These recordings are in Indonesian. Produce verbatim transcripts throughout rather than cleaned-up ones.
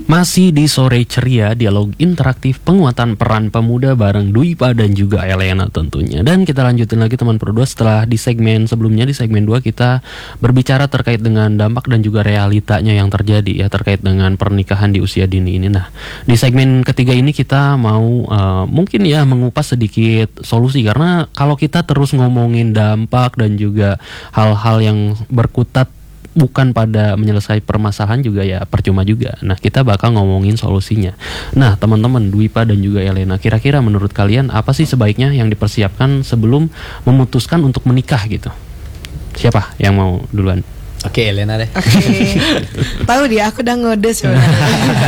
Masih di Sore Ceria, dialog interaktif penguatan peran pemuda bareng Dwipa dan juga Elena tentunya. Dan kita lanjutin lagi teman Pro dua setelah di segmen sebelumnya, di segmen dua kita berbicara terkait dengan dampak dan juga realitanya yang terjadi ya terkait dengan pernikahan di usia dini ini. Nah, di segmen ketiga ini kita mau uh, mungkin ya mengupas sedikit solusi, karena kalau kita terus ngomongin dampak dan juga hal-hal yang berkutat bukan pada menyelesaikan permasalahan juga ya percuma juga. Nah, kita bakal ngomongin solusinya. Nah, teman-teman Dwipa dan juga Elena, kira-kira menurut kalian apa sih sebaiknya yang dipersiapkan sebelum memutuskan untuk menikah gitu? Siapa yang mau duluan? Oke, Elena deh. Oke. Tahu dia, aku udah ngode sebenarnya.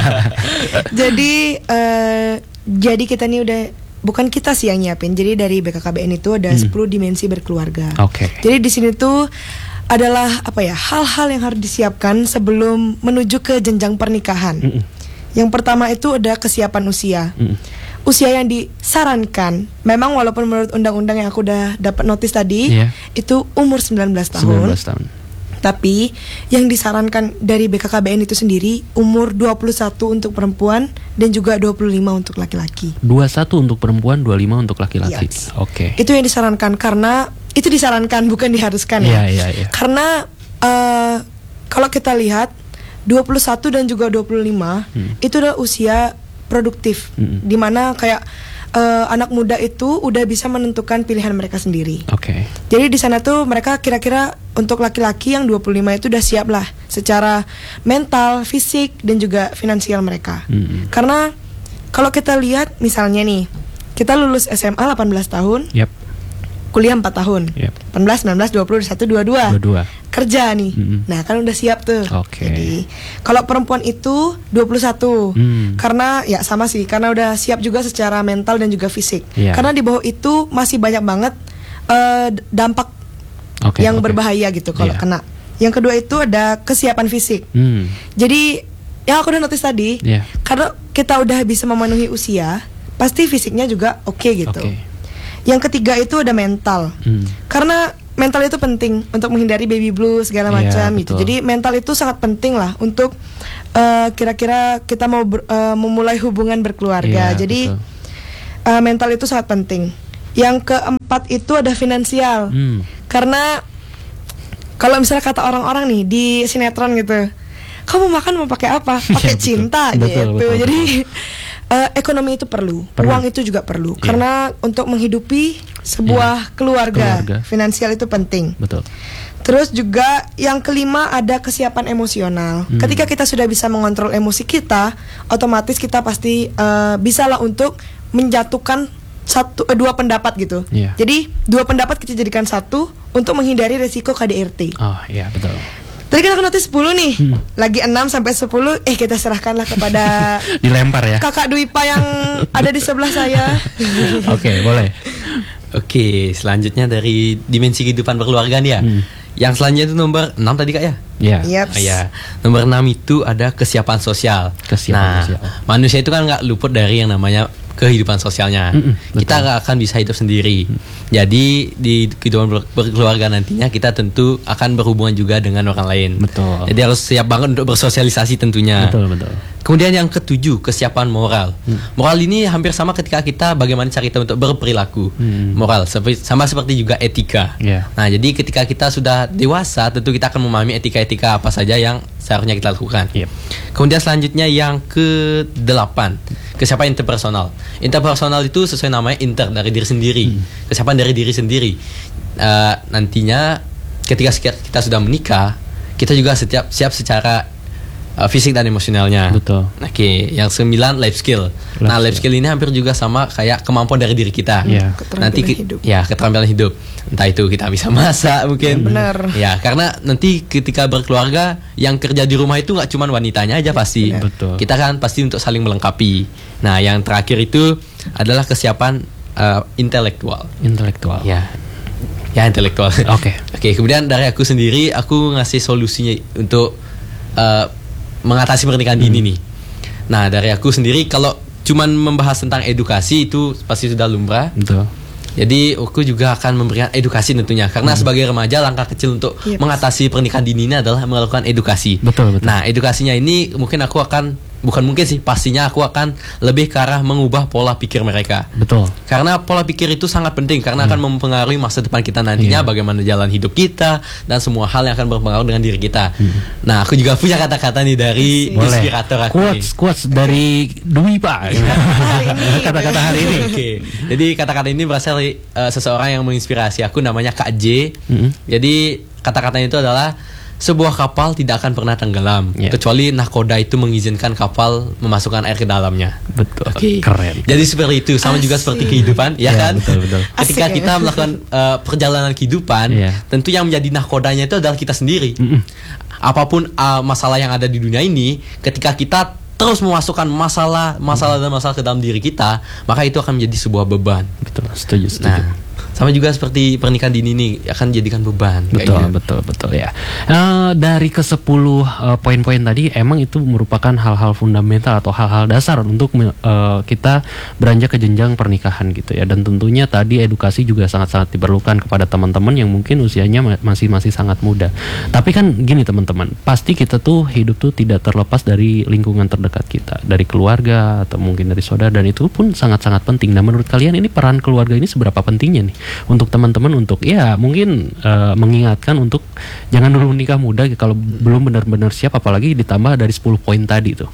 Jadi uh, jadi kita nih udah, bukan kita sih yang nyiapin. Jadi dari B K K B N itu ada hmm. sepuluh dimensi berkeluarga. Oke. Jadi di sini tuh adalah apa ya, hal-hal yang harus disiapkan sebelum menuju ke jenjang pernikahan. Mm-mm. Yang pertama itu ada kesiapan usia. Mm. Usia yang disarankan, memang walaupun menurut undang-undang yang aku udah dapat notis tadi, yeah. itu umur sembilan belas tahun. sembilan belas tahun. Tapi yang disarankan dari B K K B N itu sendiri umur dua puluh satu untuk perempuan dan juga dua puluh lima untuk laki-laki. dua puluh satu untuk perempuan, dua puluh lima untuk laki-laki. Yes. Oke. Okay. Itu yang disarankan, karena itu disarankan bukan diharuskan ya. Yeah, yeah, yeah. Karena uh, kalau kita lihat dua puluh satu dan juga dua puluh lima hmm. itu adalah usia produktif, hmm. dimana kayak uh, anak muda itu udah bisa menentukan pilihan mereka sendiri. Oke. Okay. Jadi di sana tuh mereka kira-kira untuk laki-laki yang dua puluh lima itu udah siap lah secara mental, fisik dan juga finansial mereka. Hmm. Karena kalau kita lihat misalnya nih, kita lulus S M A delapan belas tahun. Yep. Kuliah empat tahun, yep. delapan belas, sembilan belas, dua puluh, dua puluh satu, dua puluh dua, dua puluh dua. Kerja nih, mm-hmm. nah kan udah siap tuh. Okay. Jadi kalau perempuan itu dua puluh satu, mm. karena ya sama sih, karena udah siap juga secara mental dan juga fisik. Yeah. Karena di bawah itu masih banyak banget uh, dampak okay, yang okay. berbahaya gitu kalau yeah. kena. Yang kedua itu ada kesiapan fisik. Mm. Jadi yang aku udah notice tadi, yeah. karena kita udah bisa memenuhi usia, pasti fisiknya juga oke okay gitu. Okay. Yang ketiga itu ada mental, hmm. karena mental itu penting untuk menghindari baby blues segala macam yeah, gitu. Jadi mental itu sangat penting lah untuk uh, kira-kira kita mau ber, uh, memulai hubungan berkeluarga. Yeah, Jadi uh, mental itu sangat penting. Yang keempat itu ada finansial, hmm. karena kalau misalnya kata orang-orang nih di sinetron gitu, kamu makan mau pakai apa? Pakai cinta betul, gitu. Betul, betul. Jadi Uh, ekonomi itu perlu, perlu, uang itu juga perlu, yeah. karena untuk menghidupi sebuah yeah. keluarga, keluarga, finansial itu penting. Betul. Terus juga yang kelima ada kesiapan emosional. Hmm. Ketika kita sudah bisa mengontrol emosi kita, otomatis kita pasti uh, bisa lah untuk menjatuhkan satu, uh, dua pendapat gitu. Yeah. Jadi dua pendapat kita jadikan satu untuk menghindari resiko K D R T. Oh iya yeah, betul. Tadi kan aku notis sepuluh nih, hmm. lagi enam sampai sepuluh, eh kita serahkanlah kepada dilempar ya kakak Dwipa yang ada di sebelah saya. Oke, okay, boleh. Oke, okay, selanjutnya dari dimensi kehidupan berkeluarga nih ya. Hmm. Yang selanjutnya itu nomor enam tadi Kak ya? Iya. Yep. Oh, ya. Nomor enam itu ada kesiapan sosial. Kesiapan nah, sosial. Manusia itu kan nggak luput dari yang namanya kehidupan sosialnya. Mm-mm, kita nggak akan bisa hidup sendiri. Mm. Jadi di kehidupan ber- berkeluarga nantinya kita tentu akan berhubungan juga dengan orang lain. Betul. Jadi harus siap banget untuk bersosialisasi tentunya. Betul betul. Kemudian yang ketujuh, kesiapan moral. Hmm. Moral ini hampir sama ketika kita bagaimana cara kita untuk berperilaku. Hmm. Moral sama seperti juga etika. Yeah. Nah, jadi ketika kita sudah dewasa, tentu kita akan memahami etika-etika apa saja yang seharusnya kita lakukan. Yep. Kemudian selanjutnya yang kedelapan, kesiapan interpersonal. Interpersonal itu sesuai namanya inter, dari diri sendiri. Hmm. Kesiapan dari diri sendiri. Uh, nantinya ketika kita sudah menikah, kita juga setiap siap secara Uh, fisik dan emosionalnya. Betul. Oke, okay. Yang sembilan life skill. Life nah, life skill ini hampir juga sama kayak kemampuan dari diri kita. Yeah. Nanti ki- hidup. Ya, keterampilan hidup. Entah itu kita bisa masak mungkin. Benar. Ya, karena nanti ketika berkeluarga yang kerja di rumah itu nggak cuma wanitanya aja pasti. Betul. Kita kan pasti untuk saling melengkapi. Nah, yang terakhir itu adalah kesiapan uh, intelektual. Intelektual. Ya. Ya, intelektual. Oke. Okay. Oke, okay, kemudian dari aku sendiri aku ngasih solusinya untuk uh, mengatasi pernikahan dini hmm. nih. Nah, dari aku sendiri kalau cuman membahas tentang edukasi itu pasti sudah lumrah. Betul. Jadi aku juga akan memberikan edukasi tentunya. Karena hmm. sebagai remaja langkah kecil untuk yes. mengatasi pernikahan dini ini adalah melakukan edukasi. Betul, betul. Nah, edukasinya ini mungkin aku akan bukan mungkin sih, pastinya aku akan lebih ke arah mengubah pola pikir mereka. Betul. Karena pola pikir itu sangat penting karena hmm. akan mempengaruhi masa depan kita nantinya, yeah. bagaimana jalan hidup kita dan semua hal yang akan berpengaruh dengan diri kita. Hmm. Nah, aku juga punya kata-kata nih dari Boleh. inspirator aku. Quotes, quotes dari Dwi Pak. Kata-kata hari ini. Oke. Okay. Jadi kata-kata ini berasal dari uh, seseorang yang menginspirasi aku, namanya Kak J. Hmm. Jadi kata-katanya itu adalah sebuah kapal tidak akan pernah tenggelam yeah. kecuali nahkoda itu mengizinkan kapal memasukkan air ke dalamnya. Betul. Okay. Keren. Jadi seperti itu, sama Asik. juga seperti kehidupan, ya, ya kan? Betul, betul. Ketika Asik, kita ya? melakukan uh, perjalanan kehidupan, yeah. tentu yang menjadi nahkodanya itu adalah kita sendiri. Mm-mm. Apapun uh, masalah yang ada di dunia ini, ketika kita terus memasukkan masalah, masalah dan masalah ke dalam diri kita, maka itu akan menjadi sebuah beban. Betul. Setuju. Setuju. Nah, sama juga seperti pernikahan dini ini akan jadikan beban. Betul, kayaknya. betul, betul ya. Uh, dari ke sepuluh uh, poin-poin tadi, emang itu merupakan hal-hal fundamental atau hal-hal dasar untuk uh, kita beranjak ke jenjang pernikahan gitu ya. Dan tentunya tadi edukasi juga sangat-sangat diperlukan kepada teman-teman yang mungkin usianya masih masih sangat muda. Tapi kan gini teman-teman, pasti kita tuh hidup tuh tidak terlepas dari lingkungan terdekat kita, dari keluarga atau mungkin dari saudara, dan itu pun sangat-sangat penting. Nah, menurut kalian ini peran keluarga ini seberapa pentingnya nih untuk teman-teman untuk ya mungkin uh, mengingatkan untuk jangan dulu nikah muda kalau belum benar-benar siap, apalagi ditambah dari sepuluh poin tadi tuh.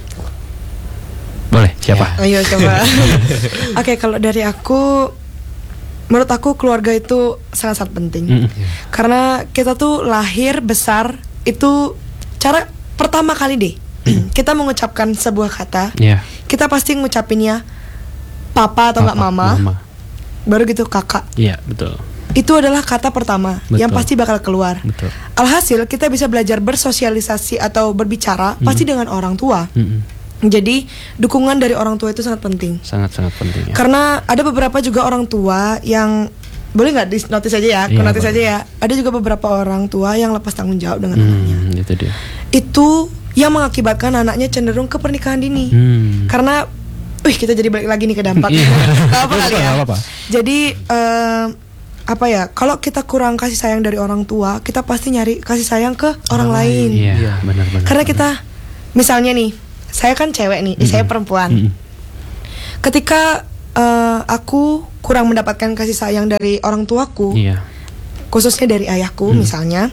Boleh, siapa? Ya. Ayo coba. Oke, okay, kalau dari aku, menurut aku keluarga itu sangat-sangat penting. Mm. Karena kita tuh lahir besar itu cara pertama kali deh kita mengucapkan sebuah kata, yeah. kita pasti ngucapinnya papa atau enggak mama. mama. Baru gitu kakak. Iya, betul. Itu adalah kata pertama betul. yang pasti bakal keluar. Betul. Alhasil kita bisa belajar bersosialisasi atau berbicara mm. pasti dengan orang tua. Mm-mm. Jadi dukungan dari orang tua itu sangat penting. Sangat-sangat penting ya. Karena ada beberapa juga orang tua yang boleh nggak di notis aja ya, iya, notis aja ya. Ada juga beberapa orang tua yang lepas tanggung jawab dengan hmm, anaknya. Itu dia. Itu yang mengakibatkan anaknya cenderung ke pernikahan dini. Hmm. Karena Wih, kita jadi balik lagi nih ke dampak. Gak apa kali ya. Apa-apa. Jadi uh, apa ya? Kalau kita kurang kasih sayang dari orang tua, kita pasti nyari kasih sayang ke orang oh, lain. Iya, benar-benar. Karena kita, misalnya nih, saya kan cewek nih, mm-hmm. saya perempuan. Mm-hmm. Ketika uh, aku kurang mendapatkan kasih sayang dari orang tuaku, yeah. khususnya dari ayahku, mm. misalnya,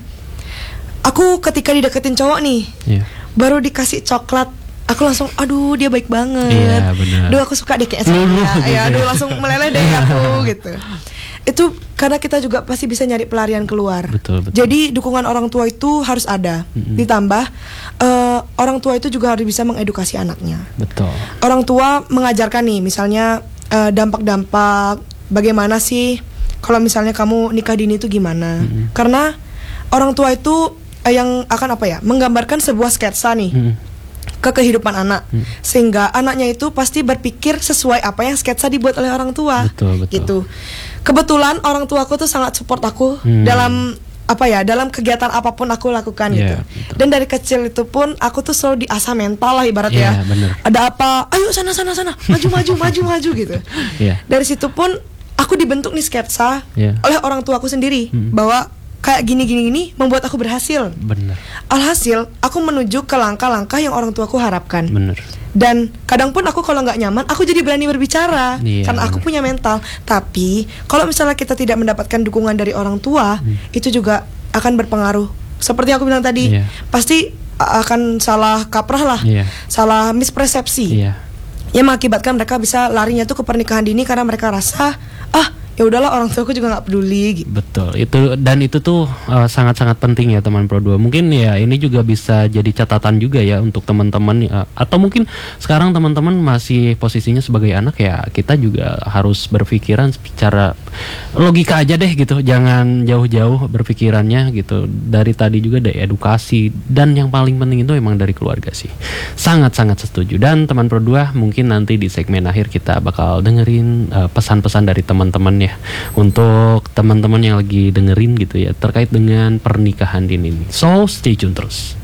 aku ketika dideketin cowok nih, yeah. baru dikasih coklat. Aku langsung, aduh dia baik banget. Iya, benar. Aduh aku suka deh kayak saya. Ya, aduh langsung meleleh deh aku gitu. Itu karena kita juga pasti bisa nyari pelarian keluar. Betul, betul. Jadi dukungan orang tua itu harus ada. Mm-hmm. Ditambah uh, orang tua itu juga harus bisa mengedukasi anaknya. Betul. Orang tua mengajarkan nih, misalnya uh, dampak-dampak bagaimana sih kalau misalnya kamu nikah dini itu gimana? Mm-hmm. Karena orang tua itu uh, yang akan apa ya? Menggambarkan sebuah sketsa nih. Mm-hmm. ke kehidupan anak, hmm. sehingga anaknya itu pasti berpikir sesuai apa yang sketsa dibuat oleh orang tua. Betul, betul. Gitu. Kebetulan orang tuaku tuh sangat support aku hmm. dalam apa ya, dalam kegiatan apapun aku lakukan yeah, gitu. Betul. Dan dari kecil itu pun aku tuh selalu diasah mental lah ibarat yeah, ya. Bener. Ada apa? Ayo sana sana sana, maju maju maju maju gitu. Yeah. Dari situ pun aku dibentuk nih sketsa yeah. oleh orang tuaku sendiri hmm. bahwa kayak gini-gini-gini membuat aku berhasil. Bener. Alhasil, aku menuju ke langkah-langkah yang orang tuaku harapkan. Bener. Dan kadang pun aku kalau nggak nyaman, aku jadi berani berbicara. Iya, karena aku bener. punya mental. Tapi, kalau misalnya kita tidak mendapatkan dukungan dari orang tua, hmm. itu juga akan berpengaruh. Seperti yang aku bilang tadi, yeah. pasti akan salah kaprah lah. Yeah. Salah mispersepsi. Yeah. Yang mengakibatkan mereka bisa larinya tuh ke pernikahan dini karena mereka rasa, ah, ya udahlah orang tuaku juga nggak peduli gitu. Betul, itu dan itu tuh uh, sangat-sangat penting ya teman Pro dua. Mungkin ya ini juga bisa jadi catatan juga ya untuk teman-teman uh, atau mungkin sekarang teman-teman masih posisinya sebagai anak, ya kita juga harus berpikiran secara logika aja deh gitu. Jangan jauh-jauh berpikirannya gitu. Dari tadi juga ada edukasi, dan yang paling penting itu emang dari keluarga sih. Sangat-sangat setuju. Dan teman Pro dua, mungkin nanti di segmen akhir kita bakal dengerin uh, pesan-pesan dari teman-teman ya, untuk teman-teman yang lagi dengerin gitu ya terkait dengan pernikahan dini ini. So stay tune terus.